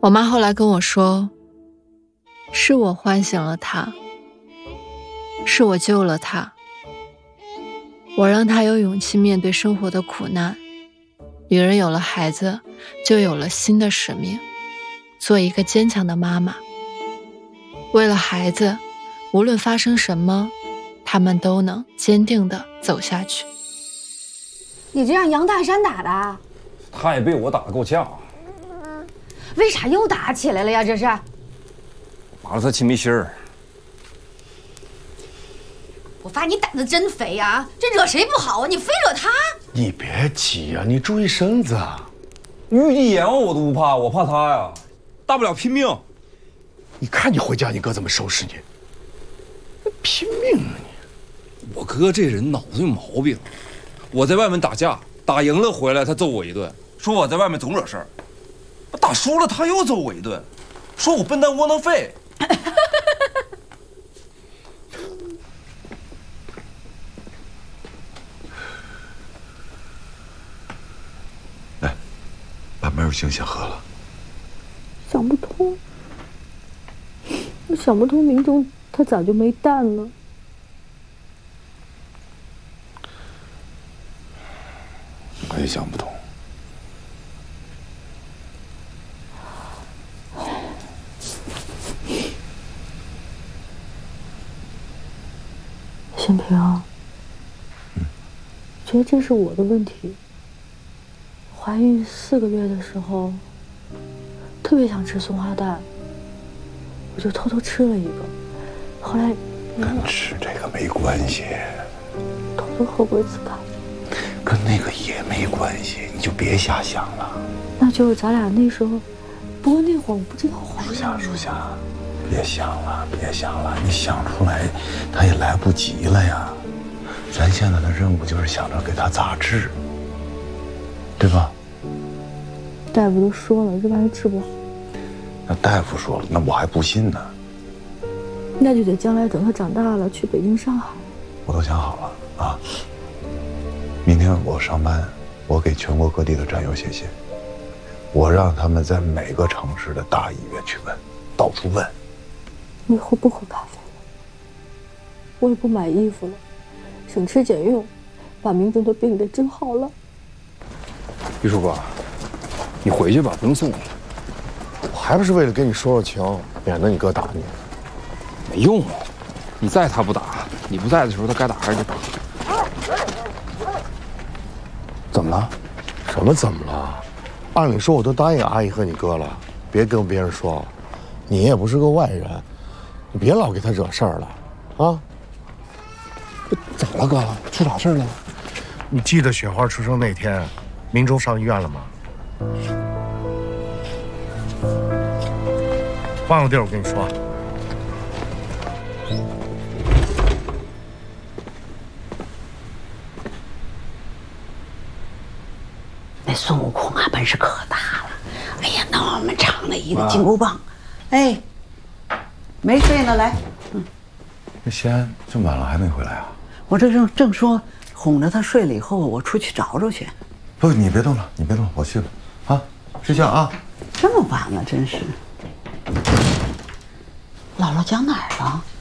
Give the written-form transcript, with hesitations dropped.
我妈后来跟我说，是我唤醒了他，是我救了他，我让他有勇气面对生活的苦难。女人有了孩子，就有了新的使命，做一个坚强的妈妈。为了孩子，无论发生什么，他们都能坚定地走下去。 你这让杨大山打的？ 他也被我打得够呛。 为啥又打起来了呀？这是？ 麻了他气没心儿。 我发现你胆子真肥呀！这惹谁不好啊？你非惹他？ 你别急呀，你注意身子啊！ 玉帝阎王我都不怕，我怕他呀！大不了拼命。 你看你回家，你哥怎么收拾你？拼命啊你！ 我哥这人脑子有毛病。我在外面打架，打赢了回来他揍我一顿，说我在外面总惹事儿；打输了他又揍我一顿，说我笨蛋窝囊废。 来，把门有精先喝了。 想不通，我想不通明中他咋就没蛋了？ 我也想不通。 新平，觉得这是我的问题。怀孕4个月的时候，特别想吃松花蛋，我就偷偷吃了一个。后来跟吃这个没关系， 偷偷喝过一次咖啡。 跟那个也没关系，你就别瞎想了。 那就是咱俩那时候，不过那会儿我不知道怀孕。 属下，别想了，别想了，你想出来，他也来不及了呀。咱现在的任务就是想着给他咋治，对吧？ 大夫都说了，这玩意儿治不好。 那大夫说了，那我还不信呢。 那就得将来等他长大了去北京、上海。 我都想好了啊。明天我上班，我给全国各地的战友写信，我让他们在每个城市的大医院去问，到处问。 我以后不喝咖啡了，我也不买衣服了，省吃俭用，把明中的病给治好了。 玉树哥，你回去吧，不用送我了。 我还不是为了跟你说说情，免得你哥打你。 没用，你在他不打，你不在的时候他该打还是得打。怎么了？ 什么怎么了？按理说我都答应阿姨和你哥了，别跟别人说，你也不是个外人，你别老给他惹事儿了，啊？ 咋了哥？出啥事儿了？ 你记得雪花出生那天，明中上医院了吗？换个地儿我跟你说。 那孙悟空啊，本事可大了！哎呀，那么长的一个金箍棒，哎，没睡呢，来， 这西安这么晚了还没回来啊？ 我这正说哄着他睡了以后，我出去找找去。 不，你别动了，你别动了，我去了，啊，睡觉啊。 这么晚了，真是。姥姥讲哪儿了？